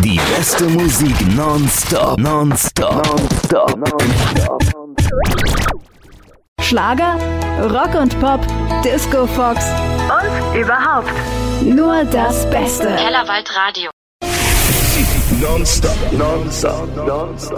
Die beste Musik nonstop. Schlager, Rock und Pop, Disco Fox und überhaupt nur das Beste. Kellerwald Radio. Non-stop.